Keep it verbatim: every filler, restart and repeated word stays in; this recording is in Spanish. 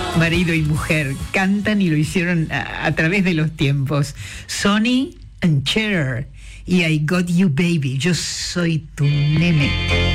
Marido y mujer cantan y lo hicieron a, a través de los tiempos. Sonny and Cher y I Got You Baby, yo soy tu nene.